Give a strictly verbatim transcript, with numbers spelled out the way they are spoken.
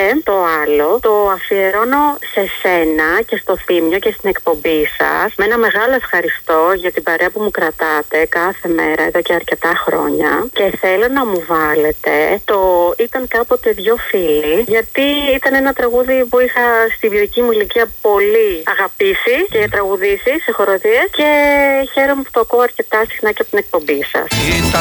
το άλλο το αφιερώνω σε σένα και στο Θήμιο και στην εκπομπή σας. Με ένα μεγάλο ευχαριστώ για την παρέα που μου κρατάτε κάθε μέρα εδώ και αρκετά χρόνια. Και θέλω να μου βάλετε το «Ήταν κάποτε δυο φίλοι», γιατί ήταν ένα τραγούδι που είχα στη βιωτική μου ηλικία πολύ αγαπήσει και τραγουδήσει σε χοροδίες. Και χαίρομαι που το ακούω αρκετά συχνά και από την εκπομπή σας.